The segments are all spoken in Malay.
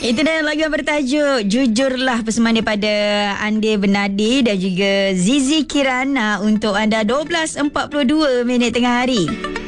Itu dah lagu yang bertajuk Jujurlah, persembahan daripada Ande Bernadi dan juga Zizi Kirana untuk anda 12.42 tengah hari.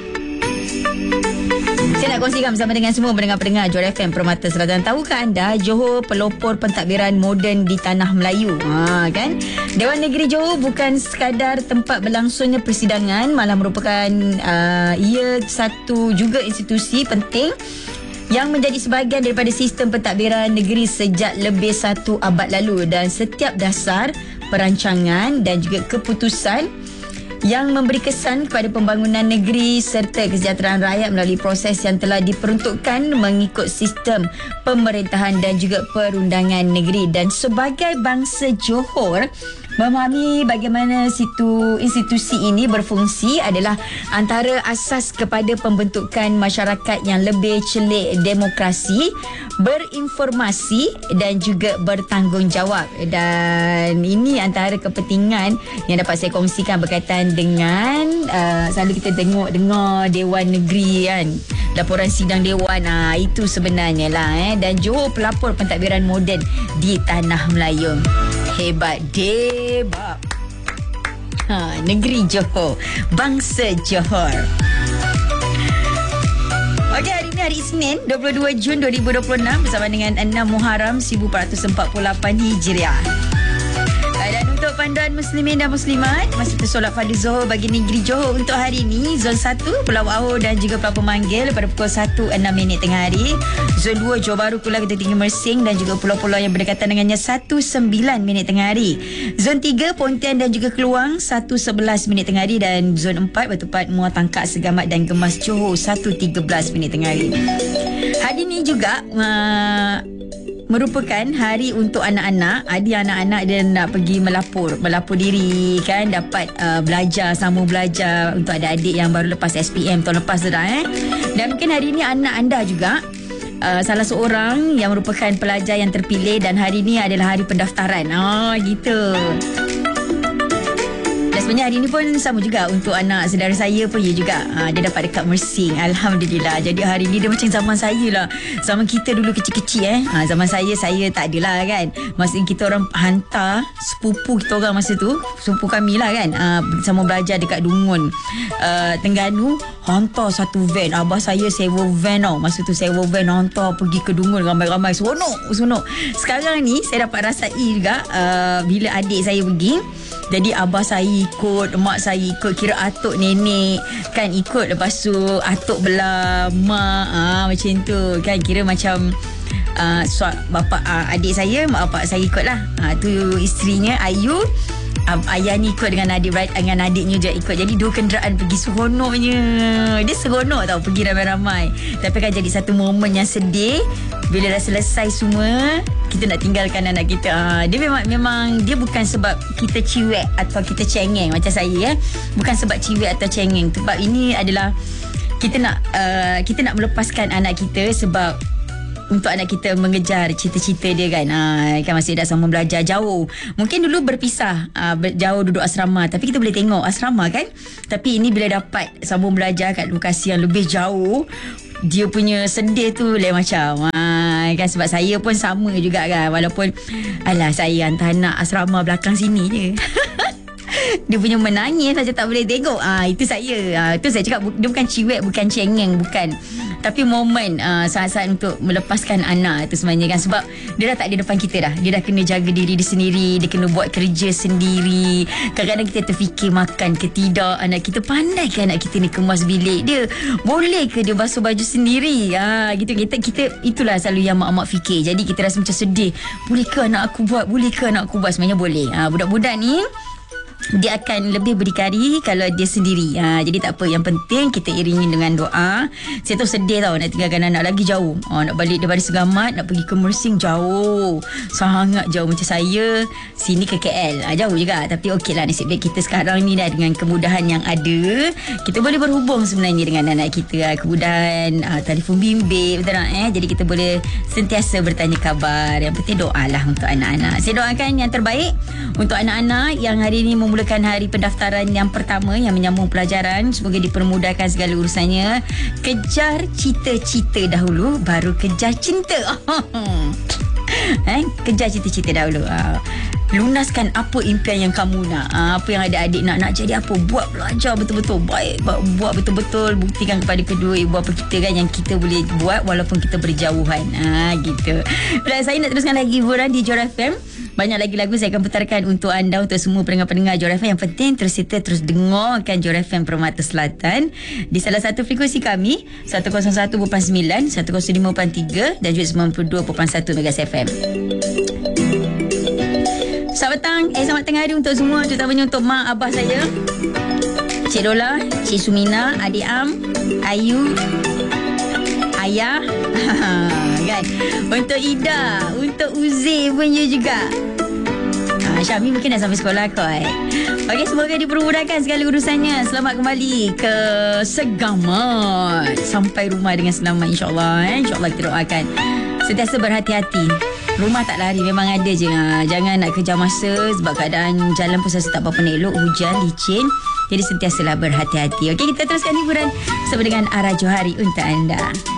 Saya nak kongsikan bersama dengan semua pendengar-pendengar Johor FM Permata Selatan. Tahukah anda Johor pelopor pentadbiran moden di tanah Melayu? Kan? Dewan Negeri Johor bukan sekadar tempat berlangsungnya persidangan, malah merupakan ia satu juga institusi penting yang menjadi sebahagian daripada sistem pentadbiran negeri sejak lebih 1 abad lalu, dan setiap dasar, perancangan dan juga keputusan yang memberi kesan kepada pembangunan negeri serta kesejahteraan rakyat melalui proses yang telah diperuntukkan mengikut sistem pemerintahan dan juga perundangan negeri. Dan sebagai bangsa Johor, memahami bagaimana institusi ini berfungsi adalah antara asas kepada pembentukan masyarakat yang lebih celik, demokrasi, berinformasi dan juga bertanggungjawab. Dan ini antara kepentingan yang dapat saya kongsikan berkaitan dengan selalu kita dengar Dewan Negeri kan, laporan sidang Dewan, itu sebenarnya lah dan Johor pelapor pentadbiran moden di tanah Melayu. Hebat debab. Negeri Johor, bangsa Johor. Okey, hari ini hari Isnin 22 Jun 2026 bersama dengan 6 Muharram 1448 Hijriah. Dan untuk panduan muslimin dan muslimat masa tu solat fardu Zuhur bagi negeri Johor untuk hari ini, Zon 1 Pulau Auh dan juga Pulau Pemanggil pada pukul 1.06 tengah hari. Zon 2 Johor Bahru, Kuala, Ketua Tinggi, Mersing dan juga pulau-pulau yang berdekatan dengannya 1.09 tengah hari. Zon 3 Pontian dan juga Keluang 1.11 tengah hari, dan Zon 4 Batu Pahat, Muar Tangkak, Segamat dan Gemas Johor 1.13 tengah hari. Hari ini juga merupakan hari untuk anak-anak. Ada anak-anak dia nak pergi melapor diri kan, dapat sambung belajar untuk adik-adik yang baru lepas SPM tahun lepas tu dah Dan mungkin hari ini anak anda juga salah seorang yang merupakan pelajar yang terpilih, dan hari ini adalah hari pendaftaran. Gitu. Dan sebenarnya hari ini pun sama juga untuk anak saudara saya pun juga. Dia dapat dekat Mersing. Alhamdulillah. Jadi hari ini dia macam zaman saya lah. Zaman kita dulu kecil-kecil zaman saya tak adalah kan. Maksudnya kita orang hantar sepupu kita orang masa tu. Sepupu kami lah kan. Sama belajar dekat Dungun, Terengganu. Hantar satu van. Abah saya sewa van tau. Masa tu sewa van hantar pergi ke Dungun ramai-ramai. Seronok. Sekarang ni saya dapat rasai juga bila adik saya pergi. Jadi abah saya ikut, mak saya ikut, kira atuk nenek kan ikut, lepas tu atuk belah mak macam tu kan, kira macam bapa adik saya, mak bapak saya ikut lah. Tu isterinya Ayu, ayah ni ikut dengan adiknya je ikut. Jadi 2 kenderaan pergi, seronoknya. Dia seronok tau pergi ramai-ramai. Tapi kan jadi satu momen yang sedih bila dah selesai semua, kita nak tinggalkan anak kita. Dia memang dia bukan sebab kita ciwek atau kita cengeng macam saya bukan sebab ciwek atau cengeng. Sebab ini adalah kita nak melepaskan anak kita, sebab untuk anak kita mengejar cita-cita dia kan. Kan masih dah sama belajar jauh. Mungkin dulu berpisah, jauh duduk asrama, tapi kita boleh tengok asrama kan. Tapi ini bila dapat sambung belajar kat lokasi yang lebih jauh, dia punya sedih tu lain macam. Kan sebab saya pun sama juga kan. Walaupun saya hantar anak asrama belakang sini je. Dia punya menangis saja tak boleh tengok. Itu saya. Itu saya cakap dia bukan ciwek, bukan cengeng, bukan. Tapi momen saat-saat untuk melepaskan anak itu sebenarnya kan. Sebab dia dah tak ada depan kita dah. Dia dah kena jaga diri dia sendiri. Dia kena buat kerja sendiri. Kadang-kadang kita terfikir makan ke tidak. Anak kita pandai ke anak kita ni kemas bilik dia? Boleh ke dia basuh baju sendiri? Gitu. Kita itulah selalu yang mak-mak fikir. Jadi kita rasa macam sedih. Boleh ke anak aku buat? Boleh ke anak aku buat? Sebenarnya boleh. Budak-budak ni dia akan lebih berdikari kalau dia sendiri. Jadi tak apa, yang penting kita iringi dengan doa. Saya tahu sedih tau nak tinggalkan anak lagi jauh. Nak balik daripada Segamat nak pergi ke Mersing, jauh, sangat jauh. Macam saya sini ke KL, jauh juga. Tapi okey lah, nasib baik kita sekarang ni dah dengan kemudahan yang ada, kita boleh berhubung sebenarnya dengan anak kita. Kemudahan telefon bimbit, betul tak? Jadi kita boleh sentiasa bertanya khabar. Yang penting doa lah untuk anak-anak. Saya doakan yang terbaik untuk anak-anak yang hari ini memulakan hari pendaftaran yang pertama yang menyambung pelajaran. Semoga dipermudahkan segala urusannya. Kejar cita-cita dahulu, baru kejar cinta. Kejar cita-cita dahulu. Lunaskan apa impian yang kamu nak. Apa yang adik-adik nak jadi apa. Buat, belajar betul-betul. Baik, buat betul-betul. Buktikan kepada kedua ibu bapa kita kan yang kita boleh buat walaupun kita berjauhan. Gitu. Dan saya nak teruskan lagi hiburan di Johor FM. Banyak lagi lagu saya akan putarkan untuk anda, untuk semua pendengar-pendengar Johor FM. Yang penting terus kita terus dengarkan Johor FM Permata Selatan di salah satu frekuensi kami 101.9, 105.3 dan juga 92.1 Megas FM. Selamat petang, selamat tengah hari untuk semua, terutamanya untuk mak abah saya, Cik Dola, Cik Sumina, Adik Am, Ayu, Ayah, kan? Untuk Ida, untuk Uzi pun juga. Syami mungkin dah sampai sekolah kot. Okey, semoga dipermudahkan segala urusannya. Selamat kembali ke Segamat. Sampai rumah dengan selamat, insyaAllah. InsyaAllah kita doakan. Sentiasa berhati-hati. Rumah tak lari, memang ada je. Jangan nak kejar masa sebab keadaan jalan pun rasa tak berapa elok. Hujan, licin. Jadi sentiasalah berhati-hati. Okey, kita teruskan hiburan bersama dengan Ara Johari untuk anda.